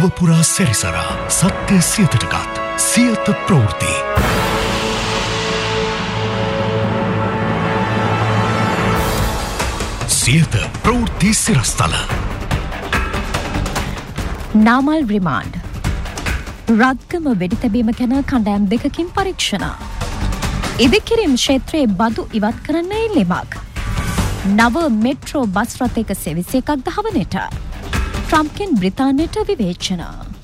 ලොවපුරා සැරිසරා සත්‍ය සියතටගත් සියත ප්‍රවෘත්ති. සියත ප්‍රවෘත්ති සිරස්තල. නාමල් රිමාන්ඩ්. රත්ගම වෙඩිතැබීම ගැන කණ්ඩායම් දෙකකින් පරීක්ෂණ. ඉදිකිරීම් ක්ෂේත්‍රයේ බදු ඉවත් කරන්න ඉල්ලීමක්. නව මෙට්‍රෝ බස් රථයක සෙවිසි එකක් දහවනට. ට්‍රම්ප්ගෙන් බ්‍රිතාන්‍යයට විවේචන.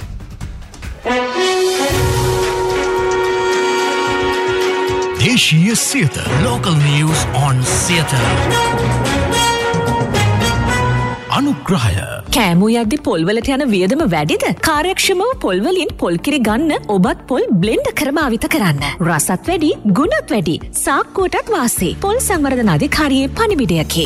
දේශීය Siyatha. Local news on Siyatha. අනුග්‍රහය. කෑමු යද්දි පොල්වලට යන වියදම වැඩිද? කාර්යක්ෂමව පොල්වලින් පොල්කිරි ගන්න ඔබත් පොල් බ්ලෙන්ඩ් කර භාවිත කරන්න. රසත් වැඩි, ගුණත් වැඩි. සාක්කුවටත් වාසි. පොල් සංවර්ධන අධිකාරියේ පණිවිඩයකි.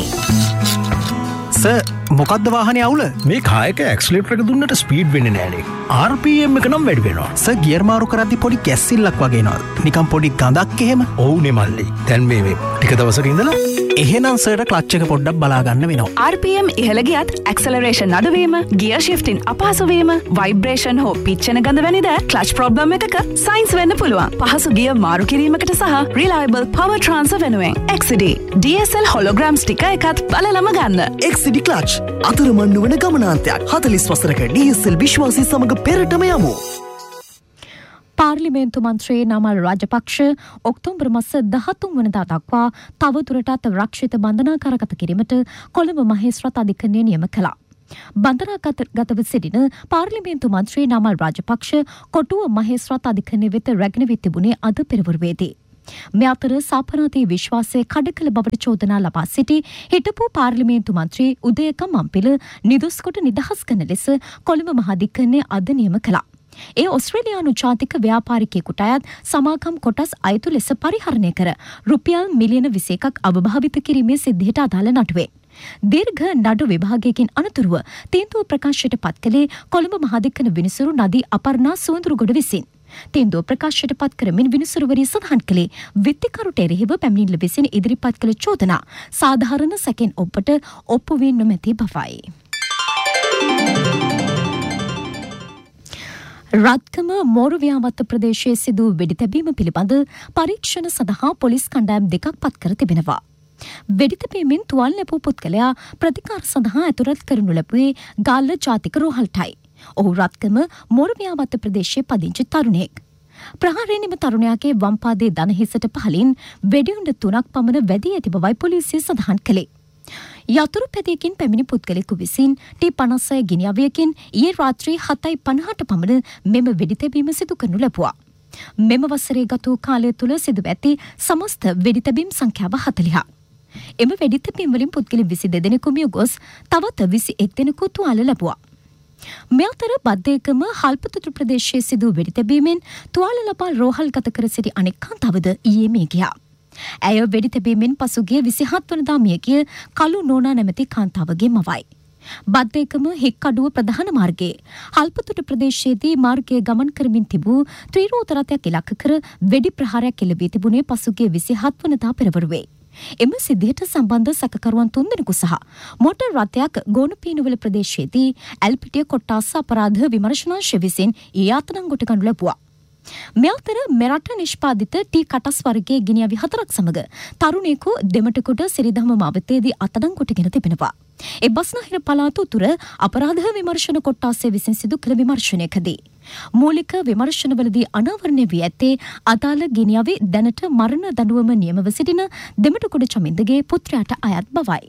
මොකක්ද වාහනේ අවුල? මේ කායක ඇක්සලේටර් එක දුන්නට ස්පීඩ් වෙන්නේ නෑනේ. RPM එක නම් වැඩි වෙනවා. ගියර් මාරු කරද්දි පොඩි කැස්සිල්ලක් වගේ එනවා. නිකන් පොඩි ගඳක් එහෙම. ඔව්නේ මල්ලි. දැන් මේ ටික දවසක ඉඳලා එහෙනම් සර්ට ක්ලච් එක පොඩ්ඩක් බලා ගන්න වෙනවා. RPM ඉහළ ගියත් ඇක්සලරේෂන් අඩුවීම, ගියර් ෂිෆ්ටින් අපහසු වීම, වයිබ්‍රේෂන් හෝ පිච්චෙන ගඳ වැනි දෑ ක්ලච් ප්‍රොබ්ලම් එකක සයින්ස් වෙන්න පුළුවන්. පහසු ගියර් මාරු කිරීමකට සහ රිලයබල් පවර් ට්‍රාන්ස්ෆර් වෙනුවෙන් XCD DSL හොලෝග්‍රෑම් ස්ටිකර් එකත් බලලම ගන්න. XCD ක්ලච් අතරමං නොවන ගමනාන්තයක්. 40 වසරක DSL විශ්වාසී සමග පෙරටම යමු. පාර්ලිමේන්තු මන්ත්‍රී නමල් රාජපක්ෂ ඔක්තෝබර් මාස 13 වනදා දක්වා තවදුරටත් රක්ෂිත බන්ධනාගාරගත කිරීමට කොළඹ මහේස්ත්‍රාත් අධිකරණය නියම කළා. බන්ධනාගතව සිටින පාර්ලිමේන්තු මන්ත්‍රී නමල් රාජපක්ෂ කොටුව මහේස්ත්‍රාත් අධිකරණය වෙත රැගෙන වී තිබුණේ අද පෙරවරුවේදී. මේ අතර සාපරාධී විශ්වාසය කඩකල බවට චෝදනා ලබා සිටි හිටපු පාර්ලිමේන්තු මන්ත්‍රී උදයක මම්පිල නිදොස් කොට නිදහස් කරන ලෙස කොළඹ මහාධිකරණය අද නියම කළා. ඒ ඔස්ට්‍රේලියානු ජාතික ව්‍යාපාරිකයෙකුට අයත් සමාගම් කොටස් අයතු ලෙස පරිහරණය කර රුපියල් මිලියන 21ක් අවභාවිත කිරීමේ සිද්ධියට අදාළ නඩුවේ. දීර්ඝ නඩු විභාගයකින් අනතුරුව තීන්දුව ප්‍රකාශයට පත් කළේ කොළඹ මහාධිකරණ විනිසුරු නදී අපර්ණා සුවඳුරුගොඩ විසින්. තීන්දුව ප්‍රකාශයට පත් කරමින් විනිසුරුවරිය සඳහන් කළේ විත්තිකරුට එරෙහිව පැමිණිල්ල විසින් ඉදිරිපත් කළ චෝදනා සාධාරණ සැකෙන් ඔබට ඔප්පු වී නොමැති බවයි. රත්ගම මෝරුවියාවත්ත ප්‍රදේශයේ සිදු වෙඩිතැබීම පිළිබඳ පරීක්ෂණ සඳහා පොලිස් කණ්ඩායම් දෙකක් පත් කර තිබෙනවා. වෙඩිතැබීමෙන් තුවාල ලැබූ පුද්ගලයා ප්‍රතිකාර සඳහා ඇතුළත් කරනු ලැබුවේ ගාල්ල ජාතික රෝහල්ටයි. ඔහු රත්ගම මෝරුවියාවත්ත ප්‍රදේශයේ පදිංචි තරුණයෙක්. ප්‍රහාරයෙන් එම තරුණයාගේ වම් පාදයේ දන හිසට පහළින් වෙඩිඋණ්ඩ 3ක් පමණ වැදී ඇති බවයි පොලිසිය සඳහන් කළේ. යතුරු පැදියකින් පැමිණි පුද්ගලෙකු විසින් T56 ගිනි අවයකින් ඊයේ රාත්‍රී 7:50ට පමණ මෙම වෙඩිතැබීම සිදු කරනු ලැබුවා. මෙම වසරේ ගත වූ කාලය තුළ සිදුව ඇති සමස්ත වෙඩිතැබීම් සංඛ්‍යාව 40ක්. එම වෙඩිතැබීම් වලින් පුද්ගලයන් 22 දෙනෙකු මිය ගොස් තවත් 21 දෙනෙකු තුවාල ලැබුවා. මේ අතර බද්දේකම හල්පතුතු ප්‍රදේශයේ සිදු වෙඩිතැබීමෙන් තුවාල ලබා රෝහල්ගත කර සිටි අනෙක් කාන්තාවද ඊයේ මිය ගියා. ඇය වෙඩිතැබීමෙන් පසුගිය 27 වනදා මියගිය කළු නෝනා නැමැති කාන්තාවගේ මවයි. බද්දේකම හික්කඩුව ප්‍රධාන මාර්ගයේ හල්පතුතු ප්‍රදේශයේදී මාර්ගයේ ගමන් කරමින් තිබූ ත්‍රිරෝද රථයක් ඉලක්ක කර වෙඩි ප්‍රහාරයක් එල්ල වී තිබුණේ පසුගිය 27 වනදා පෙරවරුවේ. එම සිද්ධියට සම්බන්ධ සැකකරුවන් 3 දෙනෙකු සහ මෝටර් රථයක් ගෝනපීනුවල ප්‍රදේශයේදී ඇල්පිටිය කොට්ටාස අපරාධ විමර්ශනාංශය විසින් ඊ අත්අඩංගුවට ගනු ලැබුවා. මේ අතර මෙරට නිෂ්පාදිත ටී කටස් වර්ගයේ ගිනි අවි 4ක් සමග තරුණයෙකු දෙමටකොඩ සිරිදහම මාවතේදී අත්අඩංගුවට ගෙන තිබෙනවා. ඒ බස්නාහිර පළාත උතුර අපරාධ විමර්ශන කොට්ටාසය විසින් සිදු කළ විමර්ශනයකදී මූලික විමර්ශනවලදී අනාවරණය වී ඇත්තේ අදාළ ගිනි අවි දැනට මරණ දඬුවම නියමව සිටින දෙමටකොඩ චමින්දගේ පුත්‍රයාට අයත් බවයි.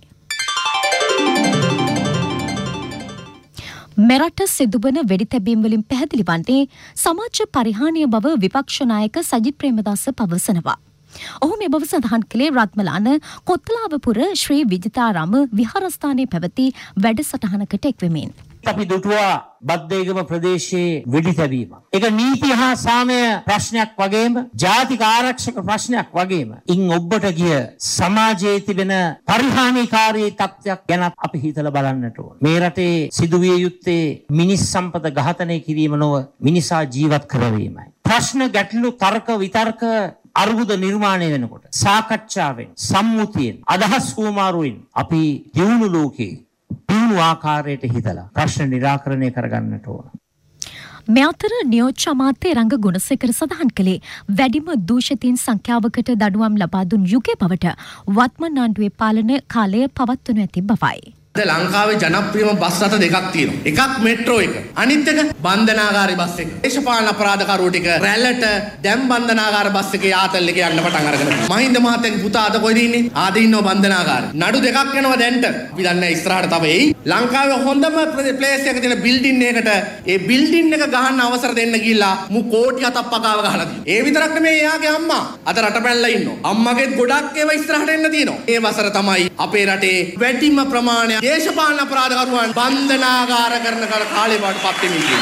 මෙරට සිදුවන වෙඩිතැබීම් වලින් පැහැදිලි වන්නේ සමාජ පරිහානිය බව විපක්ෂ නායක සජිත් ප්‍රේමදාස පවසනවා. ඔහු මේ බව සඳහන් කළේ රත්මලාන කොත්තලාවපුර ශ්‍රී විජිතාරාම විහාරස්ථානයේ පැවති වැඩසටහනකට එක්වෙමින්. අපි දුටුවා බද්දේගම ප්‍රදේශයේ වෙඩිතැබීම. ඒක නීති හා සාමය ප්‍රශ්නයක් වගේම ජාතික ආරක්ෂක ප්‍රශ්නයක් වගේම ඉන් ඔබට ගිය සමාජයේ තිබෙන පරිහානිකාරී තත්ත්වයක් ගැන අපි හිතලා බලන්නට ඕන. මේ රටේ සිදුවිය යුත්තේ මිනිස් සම්පත ඝාතනය කිරීම නොව මිනිසා ජීවත් කරවීමයි. ප්‍රශ්න ගැටලු තර්ක විතර්ක අර්බුද නිර්මාණය වෙනකොට සාකච්ඡාවෙන් සම්මුතියෙන් අදහස් හුවමාරුවෙන් අපි දියුණු ලෝකේ දියුණු ආකාරයට හිතලා ප්‍රශ්න निराකරණය කරගන්නට ඕන. මේ අතර නියෝජ්‍ය අමාත්‍ය රංග ගුණසේකර සඳහන් කළේ වැඩිම දූෂිතයින් සංඛ්‍යාවකට දඩුවම් ලබා දුන් යුගයේ බවට වත්මන් ආණ්ඩුවේ පාලන කාලය පවත්වනු ඇති බවයි. ලංකාවේ ජනප්‍රියම බස් රථ දෙකක් තියෙනවා. එකක් මෙට්‍රෝ එක. අනිත් එක බන්ධනාගාරي බස් එක. දේශපාලන අපරාධකරුවෝ ටික රැල්ලට දැන් බන්ධනාගාර බස් එකේ ආතල් එකේ යන්න පටන් අරගෙන. මහින්ද මහත්තයාගේ පුතා අද කොහෙද ඉන්නේ? ආද ඉන්නවා බන්ධනාගාරේ. නඩු දෙකක් යනවා දැන්ට. අපි දන්නේ ඉස්සරහට තව එයි. ලංකාවේ හොඳම ප්ලේස් එක තියෙන බිල්ඩින් එකකට ඒ බිල්ඩින් එක ගහන්න අවසර දෙන්න ගිහිල්ලා මු කෝටි 7ක් පකාව ගහලා තියෙනවා. ඒ විතරක් නෙමෙයි එයාගේ අම්මා අද රට පැනලා ඉන්නවා. අම්මගෙත් ගොඩක් ඒවා ඉස්සරහට එන්න තියෙනවා. ඒ වසර තමයි අපේ රටේ වැඩිම ප්‍රමාණය දේශපාලන අපරාධකරුවන් බන්ධනාගාර කරන කාලේ වට පත් වෙන්නේ.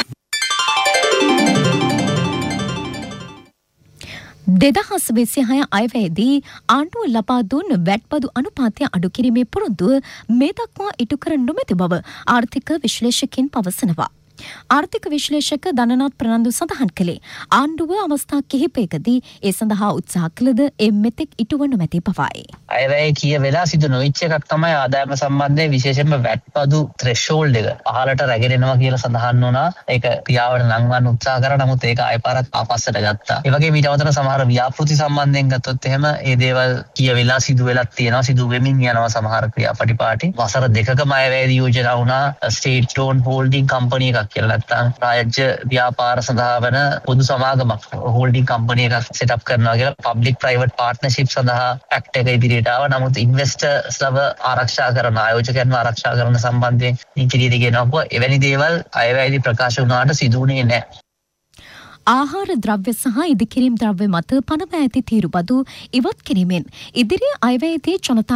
2026 අයවැයේදී ආණ්ඩුව ලබා දුන් වැට්පදු අනුපාතය අඩු කිරීමේ පොරොන්දුව මේ දක්වා ඉටු කර නොමැති බව ආර්ථික විශ්ලේෂකයින් පවසනවා. ආර්ථික විශ්ලේෂක ධනනාත් ප්‍රනන්දු සඳහන් කළේ ආණ්ඩුව අවස්ථා කිහිපයකදී ඒ සඳහා උත්සාහ කළද මෙතෙක් ඉටුව නොමැති බවයි. අයවැය කියවෙලා සිදු නොවිච්ච එකක් තමයි ආදායම සම්බන්ධයෙන් විශේෂයෙන්ම වැට්පදු ත්‍රෙෂෝල්ඩ් එක පහළට රැගෙන එනවා කියලා සඳහන් වුණා. ඒක ක්‍රියාවට නංවන්න උත්සාහ කරා. නමුත් ඒක ආයපාරත් ආපස්සට ගත්තා. ඒ වගේම ඊට අමතරව සමහර ව්‍යාපෘති සම්බන්ධයෙන් ගත්තොත් එහෙම ඒ දේවල් කියවෙලා සිදු වෙලක් තියෙනවා. සිදු වෙමින් යනවා සමහර ක්‍රියාපටිපාටි. වසර දෙකකම අයවැය යෝජනා වුණා ස්ටේට් ඕන් හෝල්ඩින් කම්පැනි එකක් කියලා. නැත්නම් රාජ්‍ය ව්‍යාපාර සඳහා වෙන පොදු සමාගමක් හෝල්ඩින් කම්පැනි එකක් සෙට් අප් කරනවා කියලා පබ්ලික් ප්‍රයිවට් පාර්ට්නර්ෂිප් සඳහා ඇක්ට් එක ඉදිරියට ආවා. නමුත් ඉන්වෙස්ටර්ස්ලව ආරක්ෂා කරන ආයෝජකයන්ව ආරක්ෂා කරන සම්බන්ධයෙන් ඉදිරියට ගෙනාවා. එවැනි දේවල් අයවැයේදී ප්‍රකාශ වුණාට සිදු වුණේ නැහැ. ආහාර ද්‍රව්‍ය සහ ඉදිකිරීම් ද්‍රව්‍ය මත පනව ඇති තීරුබදු ඉවත් කිරීමෙන් ඉදිරි අයවැයේදී ජනතා